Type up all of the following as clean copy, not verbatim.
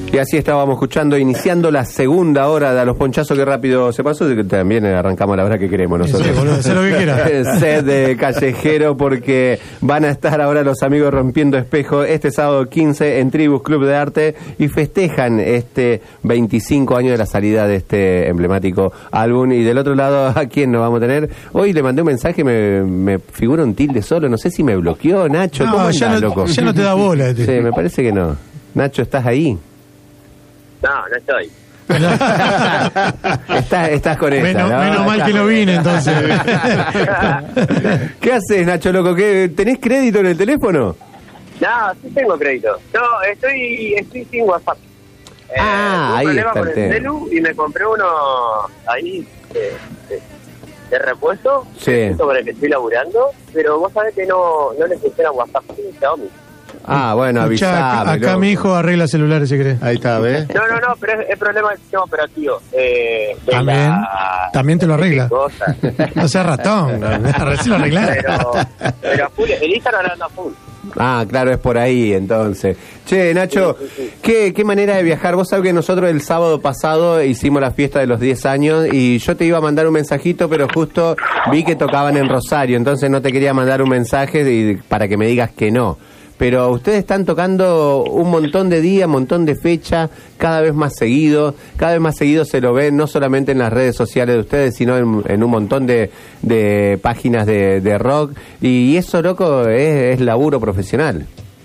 Y así estábamos escuchando, iniciando la segunda hora de A los Ponchazos, que rápido se pasó, que también arrancamos la hora que queremos nosotros. Sí, boludo, sé lo que quieras. Sed de callejero, porque van a estar ahora los amigos Rompiendo Espejo este sábado 15 en Tribus Club de Arte y festejan este 25 años de la salida de este emblemático álbum. Y del otro lado, ¿a quién nos vamos a tener? Hoy le mandé un mensaje, me figura un tilde solo, no sé si me bloqueó, Nacho. No, ¿Cómo andás, ya loco? ya no te da bola. Sí, me parece que no. Nacho, ¿estás ahí? No estoy. Estás con esta, ¿no? Menos mal que no vine, entonces. ¿Qué haces, Nacho, loco? ¿Tenés crédito en el teléfono? No, sí tengo crédito. No, estoy sin WhatsApp. Tuve ahí un problema está con el el tema. celu y me compré uno ahí de repuesto. Sí. Sobre el que estoy laburando, pero vos sabés que no le funciona WhatsApp. Sí, Xiaomi. Bueno, Escuchá, avisame. acá mi hijo arregla celulares, si querés. Ahí está, ¿ves? No, pero es problema del sistema operativo. También te lo arregla. Cosa. No seas ratón, recién lo arreglaste. Pero a full, el Instagram anda a full. Claro, es por ahí, entonces. Che, Nacho, Sí. ¿qué manera de viajar? Vos sabés que nosotros el sábado pasado hicimos la fiesta de los 10 años y yo te iba a mandar un mensajito, pero justo vi que tocaban en Rosario, entonces no te quería mandar un mensaje para que me digas que no. Pero ustedes están tocando un montón de días, un montón de fechas, cada vez más seguido se lo ven, no solamente en las redes sociales de ustedes, sino en un montón de páginas de rock, y eso, loco, es laburo profesional.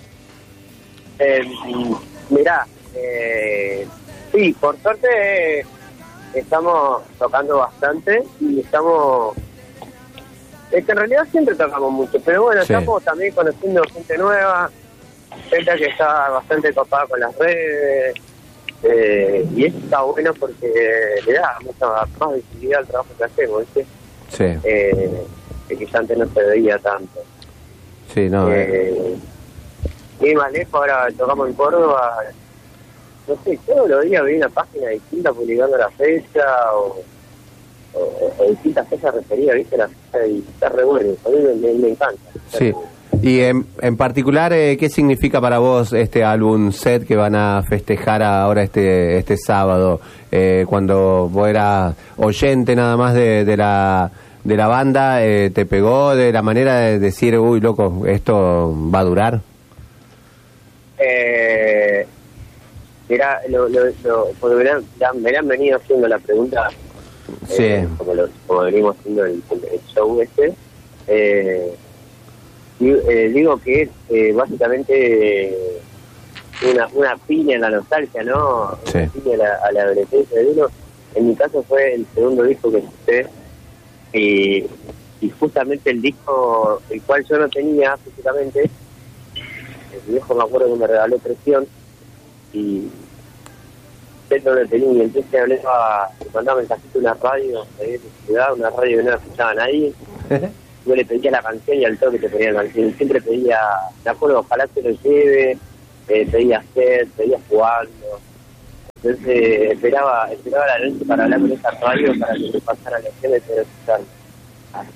Mirá, sí, por suerte estamos tocando bastante y estamos... Es que en realidad siempre tocamos mucho, pero bueno, Sí. estamos también conociendo gente nueva, gente que está bastante copada con las redes, y eso está bueno porque le da mucha más visibilidad al trabajo que hacemos, ¿viste? Sí, Que quizás antes no se veía tanto. sí, no. Y más lejos, ahora tocamos en Córdoba, no sé, todos los días veía una página distinta publicando la fecha o distintas fechas referidas, ¿viste? La fecha, y está re bueno, a mí me encanta. Sí. Y en particular, ¿qué significa para vos este álbum Set que van a festejar ahora este sábado? Cuando vos eras oyente nada más de la banda, ¿te pegó de la manera de decir, uy, loco, esto va a durar? Mirá, me han venido haciendo la pregunta, Sí. como venimos haciendo el show este. Digo que es básicamente una piña en la nostalgia, ¿no? Sí. Una piña a la adolescencia de uno. En mi caso fue el segundo disco que escuché y justamente el disco el cual yo no tenía físicamente, mi viejo me acuerdo que me regaló Presión y él no lo tenía, entonces me mandaba mensajito a una radio de ciudad, una radio que no la escuchaba nadie. Yo le pedía la canción y al toque te pedía la canción. Siempre pedía, me acuerdo, ojalá se lo lleve, pedía Sed, pedía Jugando. Entonces esperaba la noche para hablar con esa radio para que me pasara la canción y poder escuchar. Así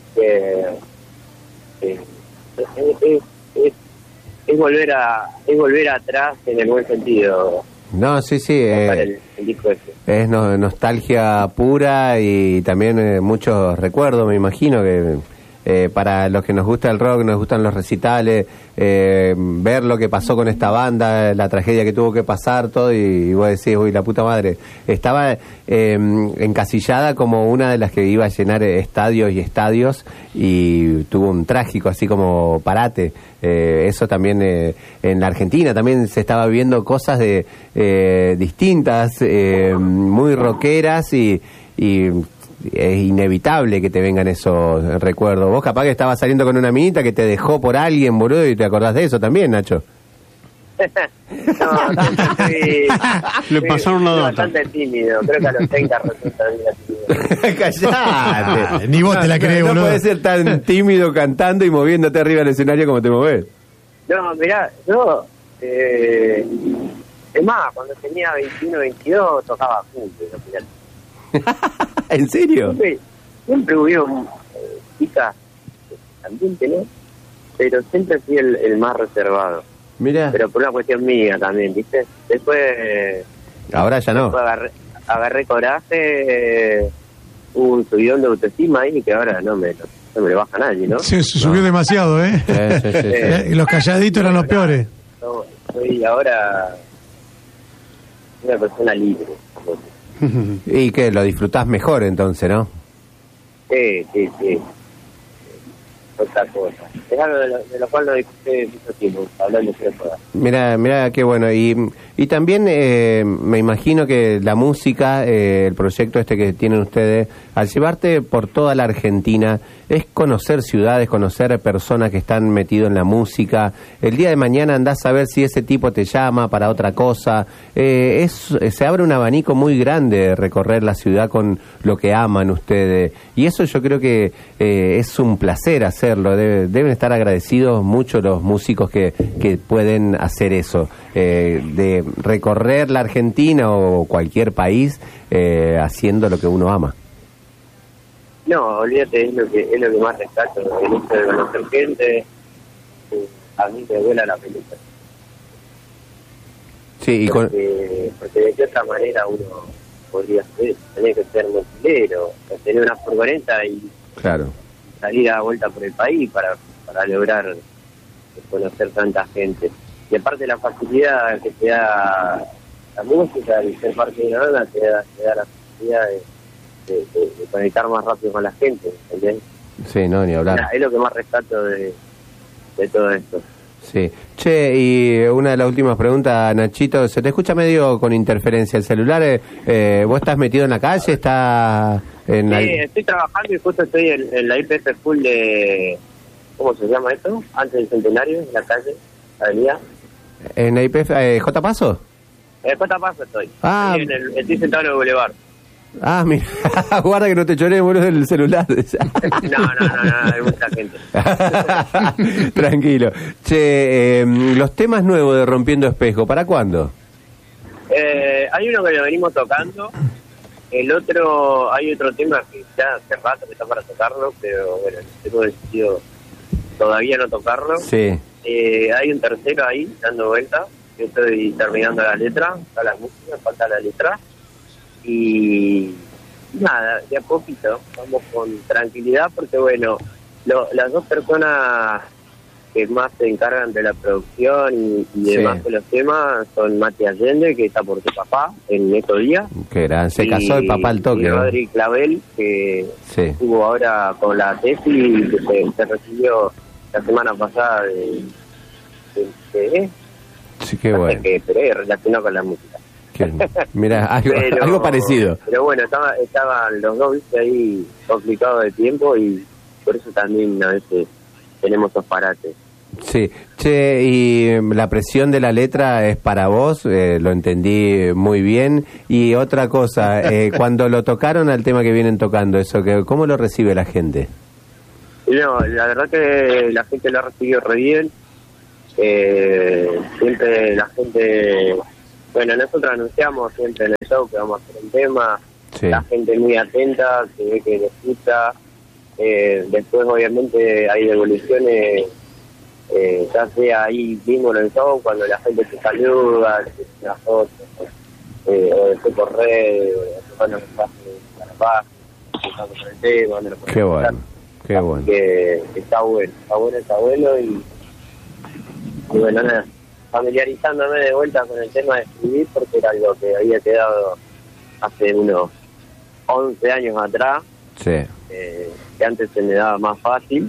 que es volver atrás en el buen sentido. No, sí, El disco ese. es nostalgia pura y también muchos recuerdos, me imagino que para los que nos gusta el rock, nos gustan los recitales, ver lo que pasó con esta banda, la tragedia que tuvo que pasar, todo, y vos decís, uy, la puta madre, estaba encasillada como una de las que iba a llenar estadios y tuvo un trágico así como parate. Eso también en la Argentina también se estaba viendo cosas distintas, muy rockeras y es inevitable que te vengan esos recuerdos. Vos capaz que estabas saliendo con una minita que te dejó por alguien, boludo, y te acordás de eso también, Nacho. No, Le pasaron la data. Bastante tímido, creo que a los 30 resulta tímido. Callate. Ni vos te la crees, no boludo. podés ser tan tímido cantando y moviéndote arriba del escenario como te movés. No, mirá, yo es más, cuando tenía 21, 22 tocaba juntos, al final. ¿En serio? Siempre hubieron chicas también, ¿no? Pero siempre fui el más reservado. Mirá. Pero por una cuestión mía también, ¿viste? Después Ahora ya no. Después agarré coraje, hubo un subidón de autoestima ahí que ahora no me lo baja nadie, ¿no? Se subió demasiado, ¿eh? Sí. Los calladitos eran los peores. No, soy ahora una persona libre. Y que lo disfrutás mejor entonces, ¿no? Sí. Otra cosa. Es algo de lo cual no discuté mucho tiempo, hablando de cosas. Mira qué bueno. Y también me imagino que la música, el proyecto este que tienen ustedes, al llevarte por toda la Argentina, es conocer ciudades, conocer personas que están metidos en la música. El día de mañana andás a ver si ese tipo te llama para otra cosa. Se abre un abanico muy grande de recorrer la ciudad con lo que aman ustedes. Y eso yo creo que es un placer hacerlo. Deben estar agradecidos mucho los músicos que pueden hacer eso, de recorrer la Argentina o cualquier país haciendo lo que uno ama. No, olvídate, es lo que más rescato, el hecho de conocer gente, a mí me vuela la pelota. Sí, porque de qué otra manera uno podría hacer, tener que ser mochilero, tener una furgoneta y claro, salir a la vuelta por el país para lograr conocer tanta gente. Y aparte la facilidad que te da la música, el ser parte de una banda, te da la facilidad de conectar más rápido con la gente, ¿entendés? Sí, no, ni hablar. Es lo que más rescato de todo esto. Sí. Che, y una de las últimas preguntas, Nachito, se te escucha medio con interferencia el celular. ¿Vos estás metido en la calle? ¿Estás en Sí, estoy trabajando y justo estoy en la IPF Full de... ¿Cómo se llama esto? Antes del Centenario, en la calle, avenida. ¿En la IPF? ¿J. Paso? J. Paso estoy. Ah. Estoy sentado en el Boulevard. Ah, mira, guarda que no te choré bueno del celular. No, hay mucha gente. Tranquilo. Che, los temas nuevos de Rompiendo Espejo, ¿para cuándo? Hay uno que lo venimos tocando. El otro, hay otro tema que ya hace rato que está para tocarlo, pero bueno, tengo decidido todavía no tocarlo. Sí. Hay un tercero ahí, dando vuelta. Yo estoy terminando la letra, está la música, falta la letra. Y nada, de a poquito, vamos con tranquilidad, porque bueno, las dos personas que más se encargan de la producción y demás de los temas son Mati Allende, que está por su papá en estos días. Que era, se casó el papá al toque. Y Rodri Clavel, que estuvo ahora con la tesis, que se recibió la semana pasada de sí, qué bueno. Pero relacionado con la música. Mira, algo parecido. Pero bueno, estaban los dos, viste, ahí complicados de tiempo, y por eso también a veces tenemos esos parates. Sí, che, y la presión de la letra es para vos, lo entendí muy bien. Y otra cosa, cuando lo tocaron al tema que vienen tocando, eso, ¿cómo lo recibe la gente? No, la verdad que la gente lo ha recibido re bien. Siempre la gente... Bueno, nosotros anunciamos siempre en el show que vamos a hacer un tema, la gente muy atenta, que ve que lo escucha. Después obviamente hay devoluciones, ya sea ahí mismo en el show, cuando la gente te saluda, te hace una foto, o después por redes, o cuando mensajes para la página, con el tema, me lo qué bueno, qué bueno. Que está bueno y bueno, nada, familiarizándome de vuelta con el tema de escribir, porque era algo que había quedado hace unos 11 años atrás, que antes se me daba más fácil,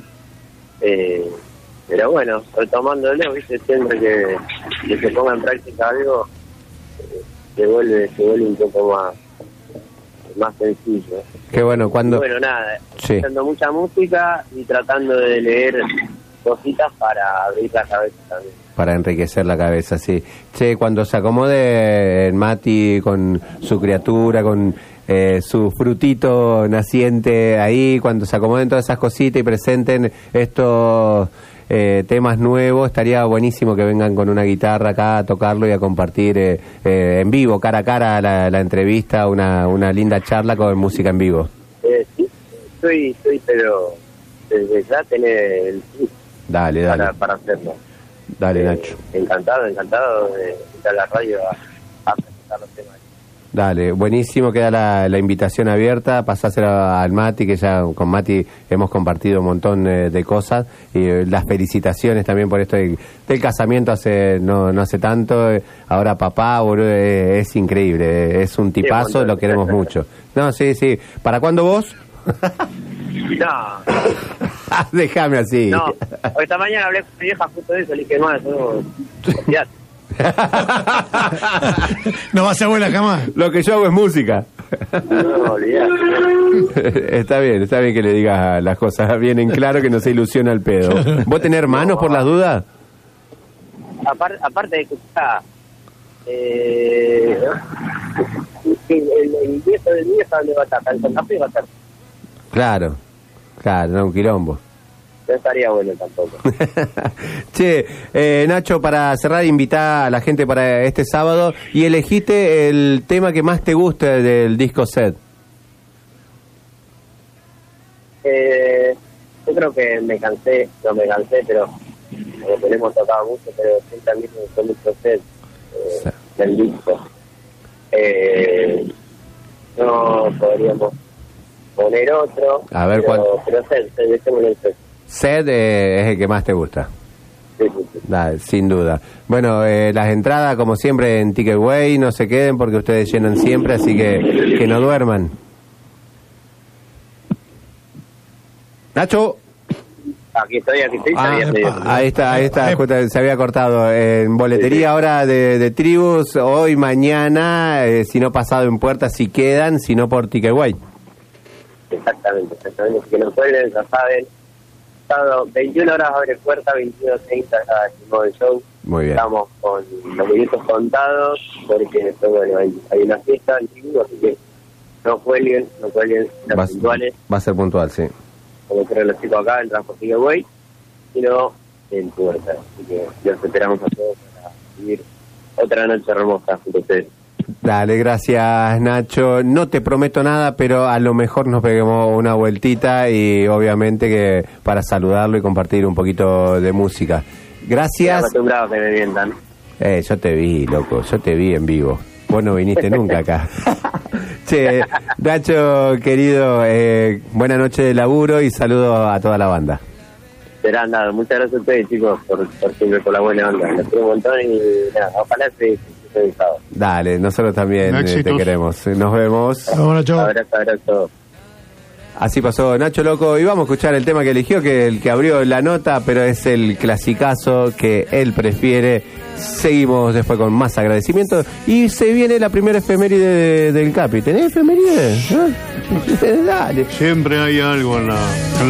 pero bueno, retomándolo, viste, siempre que se ponga en práctica algo, se vuelve un poco más sencillo. Qué bueno, cuando... Bueno, nada, haciendo mucha música y tratando de leer cositas para abrir la cabeza también. Para enriquecer la cabeza, sí. Che, cuando se acomode el Mati con su criatura, con su frutito naciente ahí, cuando se acomoden todas esas cositas y presenten estos temas nuevos, estaría buenísimo que vengan con una guitarra acá a tocarlo y a compartir en vivo, cara a cara, la entrevista, una linda charla con música en vivo. Sí, estoy pero desde ya tener el dale. Para hacerlo. Dale, Nacho. Encantado de estar en la radio a estar los temas. Dale, buenísimo, queda la invitación abierta, pasásela al Mati, que ya con Mati hemos compartido un montón de cosas, y las felicitaciones también por esto del casamiento no hace tanto, ahora papá, boludo, es increíble, es un tipazo, lo queremos mucho. No, sí, ¿para cuándo vos? No. Déjame así. No, esta mañana hablé con mi vieja justo de eso, le dije, no, eso olvidate. No vas a abuela jamás. Lo que yo hago es música. No, olvidate. Está bien que le digas las cosas bien en claro, que no se ilusiona al pedo. ¿Vos tenés hermanos por las dudas? Aparte de que está el viejo del viejo, ¿dónde va a estar? ¿En Santa Fe va a estar? Claro, no, un quilombo. No estaría bueno tampoco. Che, Nacho, para cerrar, invitá a la gente para este sábado y elegiste el tema que más te guste del disco Set. Yo creo que me cansé, pero como hemos tocado mucho, pero sí también me gustó mucho Set del disco. No podríamos poner otro, a ver, pero Set, dejémoslo en Set. Set es el que más te gusta. Sí. Dale, sin duda. Bueno, las entradas, como siempre, en Ticketway, no se queden porque ustedes llenan siempre, así que no duerman. Nacho. Aquí estoy. Ahí está, justo se había cortado. En boletería ahora de Tribus, hoy, mañana, si no pasado en puerta, si quedan, si no por Ticketway. Exactamente. Que nos pueden, ya saben. 21 horas abre puerta, 21:30 ya decimos el show. Muy bien. Estamos con los minutos contados porque después, bueno, hay una fiesta en Tribu, así que no cuelguen las puntuales. Va a ser puntual, sí. Como creen los chicos acá en Transporte Way, sino en puerta. Así que los esperamos a todos para vivir otra noche hermosa junto a ustedes. Dale, gracias, Nacho. No te prometo nada, pero a lo mejor nos peguemos una vueltita y obviamente que para saludarlo y compartir un poquito de música. Gracias. Estoy acostumbrado a que me mientan. Yo te vi, loco, yo te vi en vivo. Vos no viniste nunca acá. Che, Nacho, querido, buena noche de laburo y saludo a toda la banda. Será nada, muchas gracias a ustedes, chicos, por siempre por la buena onda. Les quiero un montón y nada, ojalá se Dale, nosotros también te queremos. Nos vemos. Abrazo. Así pasó Nacho, loco. Y vamos a escuchar el tema que eligió, que el que abrió la nota, pero es el clasicazo que él prefiere. Seguimos después con más agradecimientos. Y se viene la primera efeméride del Capi. ¿Tenés efeméride? Dale. Siempre hay algo en la